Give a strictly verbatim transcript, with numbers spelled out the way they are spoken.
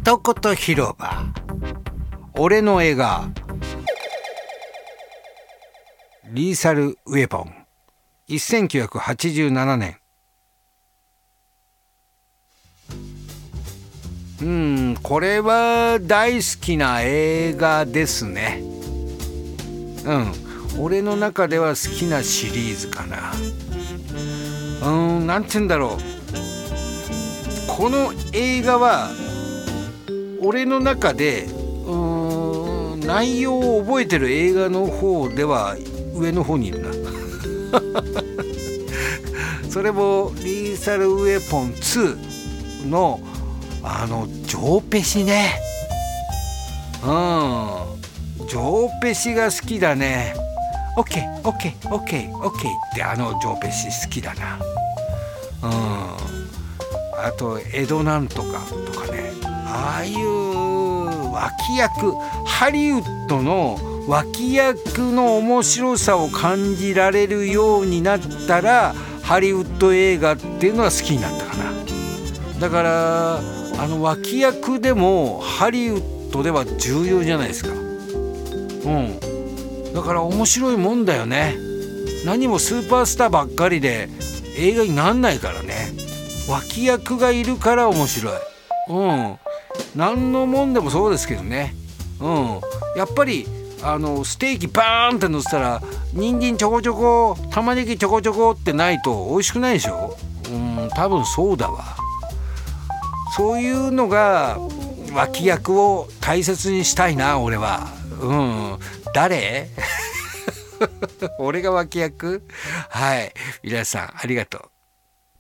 一言広場、俺の映画リーサルウェポン、せんきゅうひゃくはちじゅうななねん。うん、これは大好きな映画ですね。うん、俺の中では好きなシリーズかな。うん、なんて言うんだろう、この映画は俺の中でうーん内容を覚えてる映画の方では上の方にいるなそれもリーサルウェポンツーのあのジョーペシね。うん、ジョーペシが好きだね。オッケーオッケーオッケーオッケーってあのジョーペシ好きだな。うん、あと江戸なんとかとかね、ああいう脇役、ハリウッドの脇役の面白さを感じられるようになったらハリウッド映画っていうのは好きになったかな。だからあの脇役でもハリウッドでは重要じゃないですか。うん、だから面白いもんだよね。何もスーパースターばっかりで映画になんないからね。脇役がいるから面白い。うん、何のもんでもそうですけどね。うん、やっぱりあのステーキバーンって乗せたら人参ちょこちょこ、玉ねぎちょこちょこってないと美味しくないでしょ。うん、多分そうだわ。そういうのが脇役を大切にしたいな俺は。うん、誰俺が脇役。はい、皆さんありがとう。